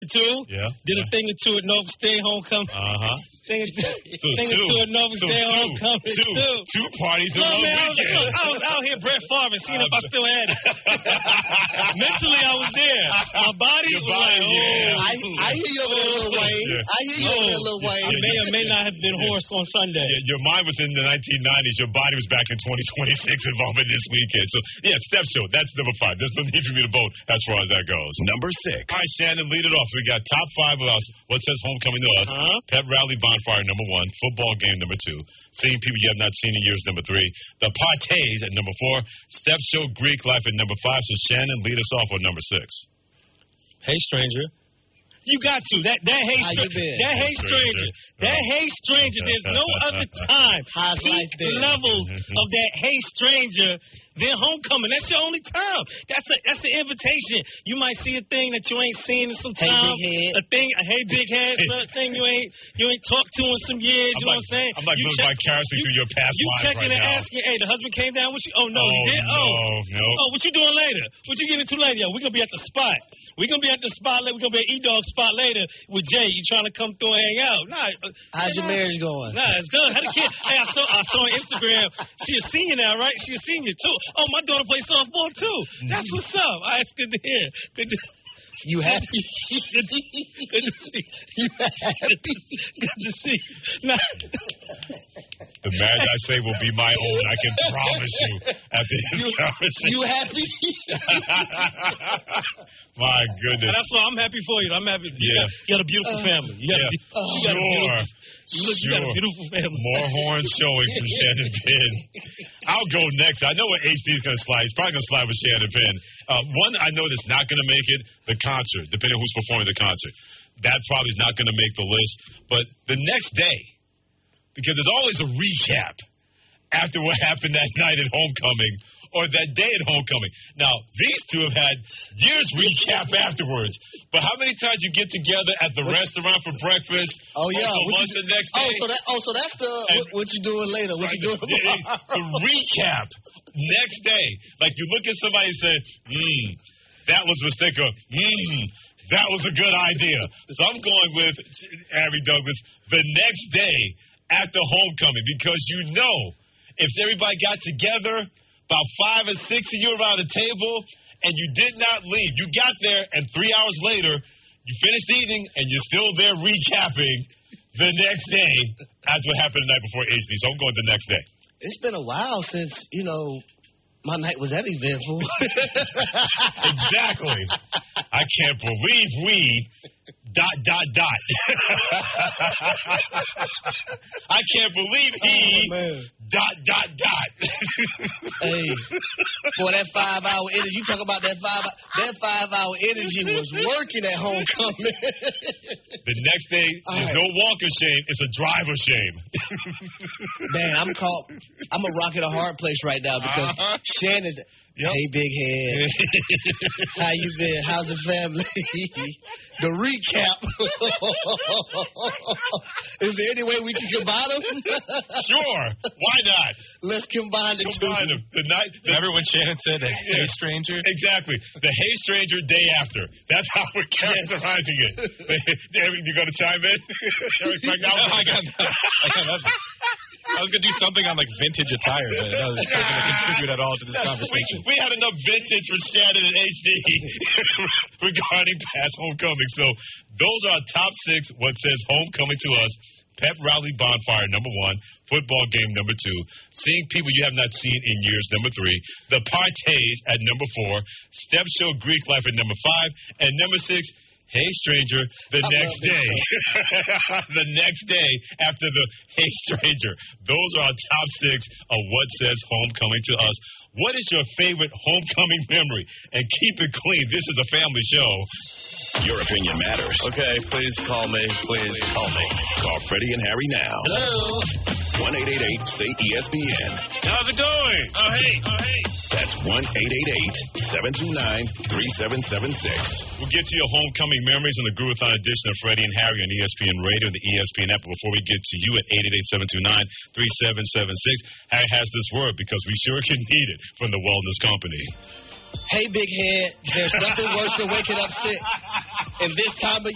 two. Yeah. Did a thing or two at Nova State homecoming. Thing or two at Nova State homecoming. Two parties in one weekend. I was out here Brett Favre seeing if I still had it. Mentally, I was there. My body was like, I hear you over there, Lil Wayne. I hear you over there, Lil Wayne. I may or may not have been hoarse on Sunday. Yeah, your mind was in the 1990s. Your body was back in 2026 involving this weekend. So, yeah, Steph Show. That's number 5. There's no need for me to vote as far as that goes. Number 6. All right, Shannon, lead it off. We got top 5 of us. What says homecoming to us? Pep Rally Bonfire, number 1. Football game, number 2. Seeing people you have not seen in years, number 3. The parties at number 4. Steph Show Greek Life at number 5. So, Shannon, lead us off on number 6. Hey, stranger. You got to. That hey stranger. That hey stranger. There's no other time. Peak levels of that hey stranger than homecoming. That's your only time. That's the invitation. You might see a thing that you ain't seen in some time. A hey big head, thing you ain't talked to in some years. You know what I'm saying? I'm like living vicariously through your past you lives checking right and now. asking, hey, the husband came down with you? Oh no, he did. No. Oh, what you doing later? What you getting into later? Yo, we're gonna be at the spot. We're going to be at the spot later. We're going to be at E-Dog spot later with Jay. You trying to come through and hang out. How's your marriage going? It's good. How the kid? Hey, I saw on Instagram. She a senior now, right? She a senior, too. Oh, my daughter plays softball, too. That's what's up. All right, it's good to hear. You happy? Good to see. You happy? Good to see. Nah. The marriage I say will be my own. I can promise you. After this conversation. You happy? My goodness. That's why I'm happy for you. I'm happy. You got a beautiful family. You got a beautiful family. More horns showing from Shannon Penn. I'll go next. I know what HD's going to slide. He's probably going to slide with Shannon Penn. One I know that's not going to make it, the concert, depending on who's performing the concert. That probably is not going to make the list. But the next day, because there's always a recap after what happened that night at homecoming or that day at homecoming. Now, these two have had years recap afterwards. But how many times you get together at the restaurant for breakfast? Oh, yeah. For lunch the next day? So that's the what you doing later? What you doing tomorrow? The recap next day. Like you look at somebody and say, that was a mistake. That was a good idea. So I'm going with Harry Douglas the next day after homecoming because you know if everybody got together, about 5 or 6 of you around the table, and you did not leave. You got there, and 3 hours later, you finished eating, and you're still there recapping the next day after what happened the night before HD. So I'm going the next day. It's been a while since, my night was that eventful. Exactly. I can't believe we ... I can't believe he ... Hey, for that 5-hour energy, you talk about that 5-hour energy was working at homecoming. The next day, there's no walking shame, it's a driver shame. Man, I'm a rock at a hard place right now because Shannon, hey, big head. How you been? How's the family? The recap. Is there any way we can combine them? Sure. Why not? Let's combine the two. Remember when Shannon said, hey, stranger? Exactly. The hey, stranger day after. That's how we're characterizing it. You going to chime in? I got nothing. I was going to do something on, vintage attire, but that was not going to contribute at all to this conversation. We had enough vintage for Shannon and HD regarding past homecoming. So those are our top 6, what says homecoming to us. Pep Rally Bonfire, number 1. Football game, number 2. Seeing people you have not seen in years, number 3. The parties at number 4. Steph Show Greek Life at number 5. And number 6, hey, stranger, the next day. The next day after the hey, stranger. Those are our top 6 of what says homecoming to us. What is your favorite homecoming memory? And keep it clean. This is a family show. Your opinion matters. Okay, please call me. Please call me. Call Freddie and Harry now. Hello. 1-888-SAY-ESPN. How's it going? Oh, hey. That's 1-888-729-3776. We'll get to your homecoming memories on the Groovathon edition of Freddie and Harry on ESPN Radio and the ESPN app. But before we get to you at 888-729-3776, Harry has this word because we sure can need it from the Wellness Company. Hey, big head, there's nothing worse than waking up sick. And this time of